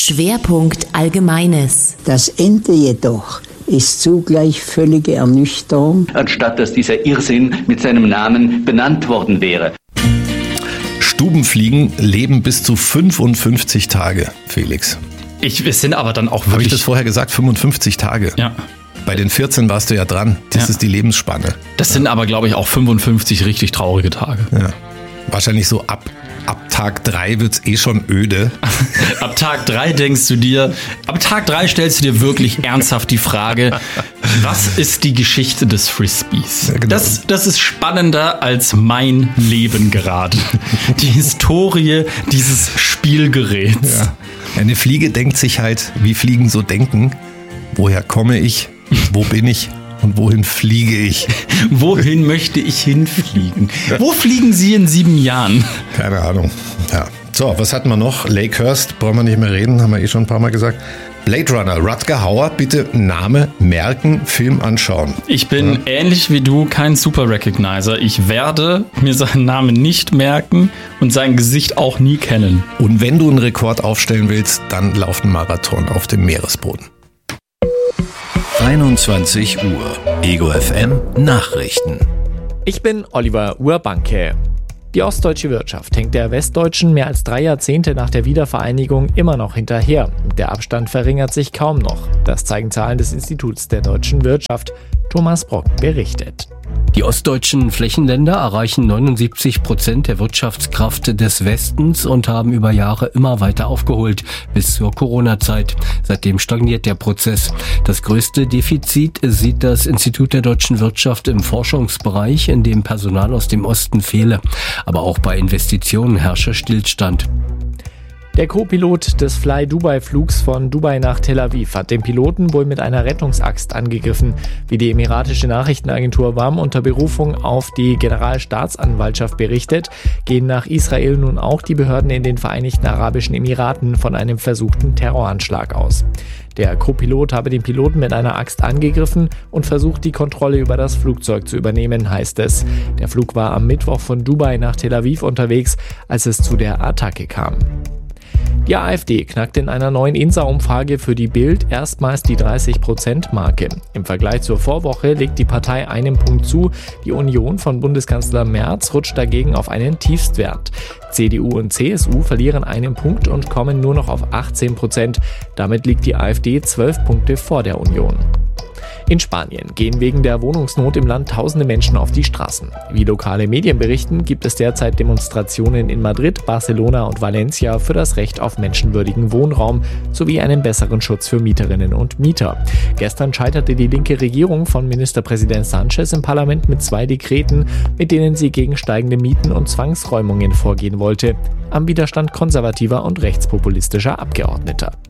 Schwerpunkt Allgemeines. Das Ende jedoch ist zugleich völlige Ernüchterung. Anstatt dass dieser Irrsinn mit seinem Namen benannt worden wäre. Stubenfliegen leben bis zu 55 Tage, Felix. Es sind aber dann auch wirklich... Habe ich das vorher gesagt? 55 Tage? Ja. Bei den 14 warst du ja dran. Das ist die Lebensspanne. Das sind aber, glaube ich, auch 55 richtig traurige Tage. Ja. Wahrscheinlich so ab Tag 3 wird's schon öde. Ab Tag 3 stellst du dir wirklich ernsthaft die Frage, was ist die Geschichte des Frisbees? Ja, genau. Das ist spannender als mein Leben gerade. Die Historie dieses Spielgeräts. Ja. Eine Fliege denkt sich halt, wie Fliegen so denken, woher komme ich, wo bin ich? Und wohin fliege ich? Wohin möchte ich hinfliegen? Wo fliegen Sie in 7 Jahren? Keine Ahnung. Ja. So, was hatten wir noch? Lakehurst, brauchen wir nicht mehr reden, haben wir schon ein paar Mal gesagt. Blade Runner, Rutger Hauer, bitte Name merken, Film anschauen. Ich bin ähnlich wie du kein Super-Recognizer. Ich werde mir seinen Namen nicht merken und sein Gesicht auch nie kennen. Und wenn du einen Rekord aufstellen willst, dann lauf einen Marathon auf dem Meeresboden. 21 Uhr, Ego FM Nachrichten. Ich bin Oliver Urbanke. Die ostdeutsche Wirtschaft hängt der westdeutschen mehr als 3 Jahrzehnte nach der Wiedervereinigung immer noch hinterher. Der Abstand verringert sich kaum noch. Das zeigen Zahlen des Instituts der deutschen Wirtschaft. Thomas Brock berichtet. Die ostdeutschen Flächenländer erreichen 79% der Wirtschaftskraft des Westens und haben über Jahre immer weiter aufgeholt, bis zur Corona-Zeit. Seitdem stagniert der Prozess. Das größte Defizit sieht das Institut der deutschen Wirtschaft im Forschungsbereich, in dem Personal aus dem Osten fehle. Aber auch bei Investitionen herrsche Stillstand. Der Co-Pilot des Fly-Dubai-Flugs von Dubai nach Tel Aviv hat den Piloten wohl mit einer Rettungsaxt angegriffen. Wie die emiratische Nachrichtenagentur WAM unter Berufung auf die Generalstaatsanwaltschaft berichtet, gehen nach Israel nun auch die Behörden in den Vereinigten Arabischen Emiraten von einem versuchten Terroranschlag aus. Der Co-Pilot habe den Piloten mit einer Axt angegriffen und versucht, die Kontrolle über das Flugzeug zu übernehmen, heißt es. Der Flug war am Mittwoch von Dubai nach Tel Aviv unterwegs, als es zu der Attacke kam. Die AfD knackt in einer neuen INSA-Umfrage für die Bild erstmals die 30%-Marke. Im Vergleich zur Vorwoche legt die Partei einen Punkt zu. Die Union von Bundeskanzler Merz rutscht dagegen auf einen Tiefstwert. CDU und CSU verlieren einen Punkt und kommen nur noch auf 18%. Damit liegt die AfD 12 Punkte vor der Union. In Spanien gehen wegen der Wohnungsnot im Land tausende Menschen auf die Straßen. Wie lokale Medien berichten, gibt es derzeit Demonstrationen in Madrid, Barcelona und Valencia für das Recht auf menschenwürdigen Wohnraum sowie einen besseren Schutz für Mieterinnen und Mieter. Gestern scheiterte die linke Regierung von Ministerpräsident Sánchez im Parlament mit 2 Dekreten, mit denen sie gegen steigende Mieten und Zwangsräumungen vorgehen wollte, am Widerstand konservativer und rechtspopulistischer Abgeordneter.